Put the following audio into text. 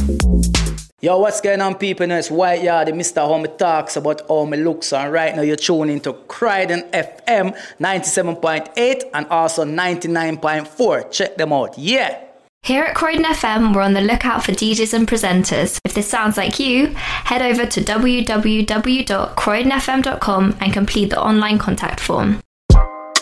Yo, what's going on, people? It's White Yard, Mr. How me talks about how me looks. And right now you're tuning into Croydon FM 97.8 and also 99.4. Check them out. Yeah. Here at Croydon FM, we're on the lookout for DJs and presenters. If this sounds like you, head over to www.croydonfm.com and complete the online contact form.